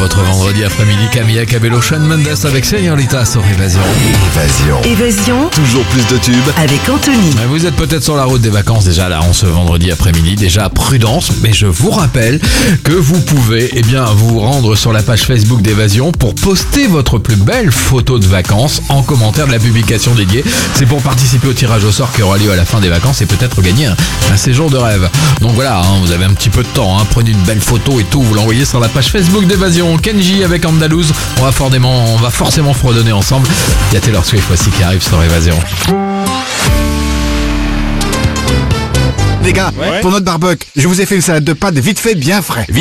votre vendredi après-midi. Camilla Cabello, Shawn Mendes avec Señorita sur Évasion. Évasion, Toujours plus de tubes. avec Anthony. Vous êtes peut-être sur la route des vacances déjà là, en ce vendredi après-midi. Déjà, prudence, mais je vous rappelle que vous pouvez vous rendre sur la page Facebook d'Évasion pour poster votre plus belle photo de vacances en commentaire de la publication dédiée. C'est pour participer au tirage au sort qui aura lieu à la fin des vacances et peut-être gagner un séjour de rêve. Donc voilà, vous avez un petit peu de temps, prenez une belle photo et tout, vous l'envoyez sur la page Facebook d'Évasion. Kenji avec Andalouse, on va forcément fredonner ensemble. Il y a Taylor Swift aussi qui arrive sur Évasion. Les gars, pour notre barbecue, je vous ai fait une salade de pâtes vite fait, bien frais.